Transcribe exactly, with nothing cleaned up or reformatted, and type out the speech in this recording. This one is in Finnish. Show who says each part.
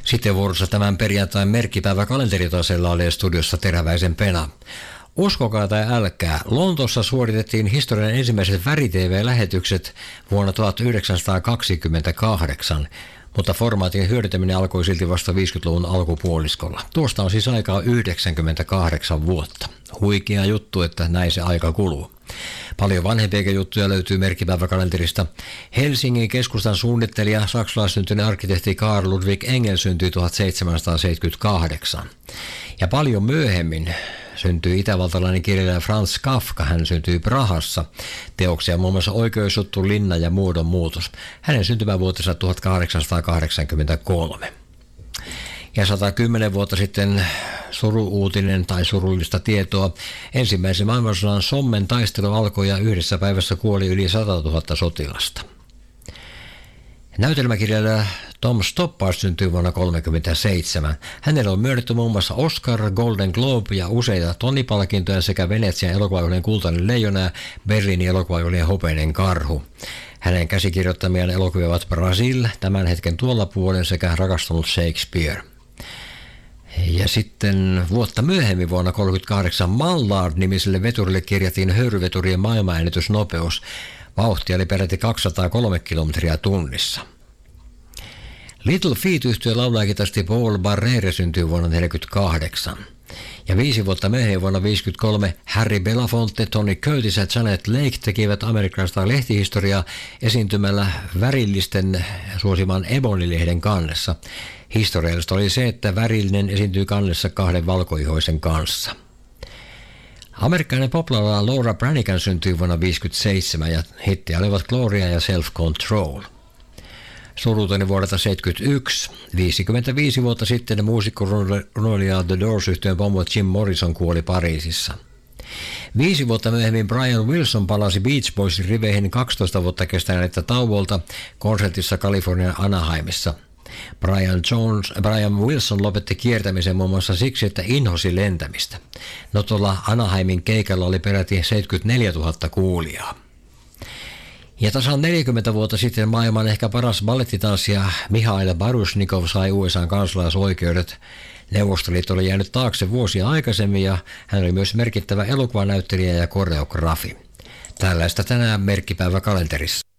Speaker 1: Sitten vuorossa tämän perjantain merkkipäivä kalenteritasella oli studiossa Teräväisen Pena. Uskokaa tai älkää, Lontoossa suoritettiin historian ensimmäiset väri-T V-lähetykset vuonna tuhatyhdeksänsataakaksikymmentäkahdeksan, mutta formaatin hyödyntäminen alkoi silti vasta viisikymmentäluvun alkupuoliskolla. Tuosta on siis aikaa yhdeksänkymmentäkahdeksan vuotta. Huikea juttu, että näin se aika kuluu. Paljon vanhempiakin juttuja löytyy merkkipäiväkalenterista. Helsingin keskustan suunnittelija, saksalaissyntyinen arkkitehti Carl Ludwig Engel syntyi tuhatseitsemänsataaseitsemänkymmentäkahdeksan. Ja paljon myöhemmin syntyi itävaltalainen kirjailija Franz Kafka. Hän syntyi Prahassa. Teoksia muun muassa Oikeusjuttu, Linna ja Muodonmuutos. Hänen syntymävuotensa tuhatkahdeksansataakahdeksankymmentäkolme. Ja sata kymmenen vuotta sitten suru-uutinen tai surullista tietoa. Ensimmäisen maailmansodan Sommen taistelu alkoi ja yhdessä päivässä kuoli yli sata tuhatta sotilasta. Näytelmäkirjailija Tom Stoppard syntyi vuonna tuhatyhdeksänsataakolmekymmentäseitsemän. Hänelle on myönnetty muun muassa Oscar, Golden Globe ja useita Tony-palkintoja sekä Venetsian elokuvajuhlien kultainen leijona ja Berliinin elokuvajuhlien hopeinen karhu. Hänen käsikirjoittamiaan elokuvia ovat Brasil, Tämän hetken tuolla puolen sekä Rakastunut Shakespeare. Ja sitten vuotta myöhemmin vuonna tuhatyhdeksänsataakolmekymmentäkahdeksan Mallard-nimiselle veturille kirjattiin höyryveturien maailmanennätysnopeus. Vauhtia oli peräti kaksisataakolme kilometriä tunnissa. Little Feat-yhtyeen laulajakitaristi Paul Barrere syntyi vuonna tuhatyhdeksänsataaneljäkymmentäkahdeksan. Ja viisi vuotta myöhemmin vuonna tuhatyhdeksänsataaviisikymmentäkolme Harry Belafonte, Tony Curtis ja Janet Leigh tekivät amerikkalaista lehtihistoriaa esiintymällä värillisten suosiman Ebony-lehden kannessa. Historiallista oli se, että värillinen esiintyi kannessa kahden valkoihoisen kanssa. Amerikkalainen poplaulaja Laura Branigan syntyi vuonna tuhatyhdeksänsataaviisikymmentäseitsemän ja hittejä olivat Gloria ja Self Control. Suruuteni vuodelta tuhatyhdeksänsataaseitsemänkymmentäyksi. viisikymmentäviisi vuotta sitten muusikkorunoilija The Doors-yhtyeen pomo Jim Morrison kuoli Pariisissa. Viisi vuotta myöhemmin Brian Wilson palasi Beach Boysin riveihin kaksitoista vuotta kestäneeltä tauolta konsertissa Kalifornian Anaheimissa. Brian, Jones, Brian Wilson lopetti kiertämisen muun muassa siksi, että inhosi lentämistä. No tuolla Anaheimin keikalla oli peräti seitsemänkymmentäneljätuhatta kuulijaa. Ja tasan neljäkymmentä vuotta sitten maailman ehkä paras ballettitanssija Mihail Baryshnikov sai U S A:n kansalaisoikeudet. Neuvostoliitto oli jäänyt taakse vuosia aikaisemmin ja hän oli myös merkittävä elokuvanäyttelijä ja koreografi. Tällaista tänään merkkipäivä kalenterissa.